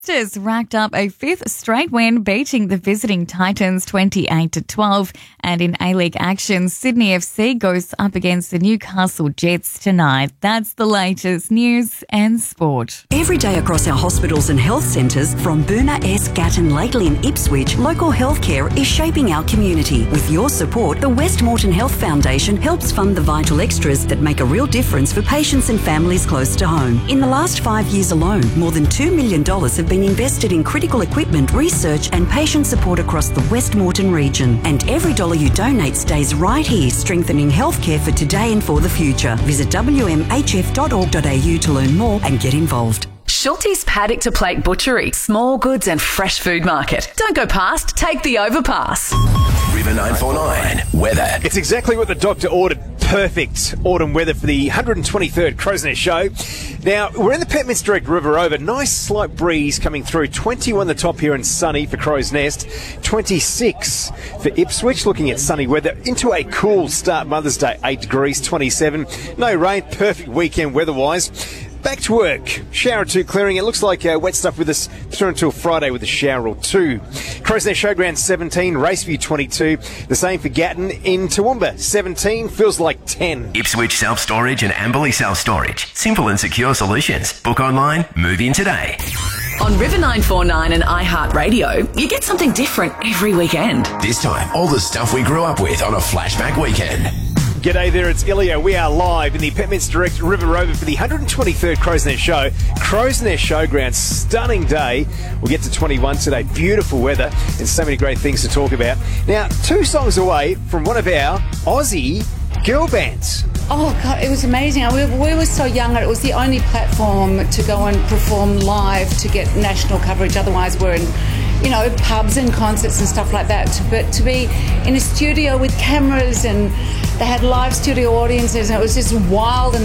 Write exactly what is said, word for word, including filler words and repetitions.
Just racked up a fifth straight win, beating the visiting Titans twenty-eight to twelve. And in A-League action, Sydney F C goes up against the Newcastle Jets tonight. That's the latest news and sport. Every day across our hospitals and health centres, from Boonah, S, Gatton, Lately and Ipswich, local healthcare is shaping our community. With your support, the West Moreton Health Foundation helps fund the vital extras that make a real difference for patients and families close to home. In the last five years alone, more than two million dollars have been invested in critical equipment, research and patient support across the West Moreton region. And every dollar you donate stays right here, strengthening healthcare for today and for the future. Visit w m h f dot org dot a u to learn more and get involved. Schulte's Paddock to Plate Butchery, small goods and fresh food market. Don't go past, take the overpass. River nine four nine weather. It's exactly what the doctor ordered. Perfect autumn weather for the one hundred twenty-third Crow's Nest Show. Now, we're in the Petminster Direct River over. Nice slight breeze coming through. twenty-one the top here and sunny for Crow's Nest. twenty-six for Ipswich, looking at sunny weather. Into a cool start Mother's Day, eight degrees, twenty-seven. No rain, perfect weekend weather-wise. Back to work. Shower or two clearing. It looks like uh, wet stuff with us through until Friday with a shower or two. Crow's Nest Showground seventeen, Raceview twenty-two. The same for Gatton. In Toowoomba seventeen, feels like ten. Ipswich Self-Storage and Amberley Self-Storage. Simple and secure solutions. Book online, move in today. On River nine four nine and iHeartRadio, you get something different every weekend. This time, all the stuff we grew up with on a flashback weekend. G'day there, it's Elio. We are live in the Petminster Direct River Rover for the one hundred twenty-third Crow's Nest Show. Crow's Nest Showground, stunning day. We'll get to twenty-one today. Beautiful weather and so many great things to talk about. Now, two songs away from one of our Aussie girl bands. Oh, God, it was amazing. We, we were so young. It was the only platform to go and perform live to get national coverage. Otherwise, we're in, you know, pubs and concerts and stuff like that. But to be in a studio with cameras, and they had live studio audiences, and it was just wild. And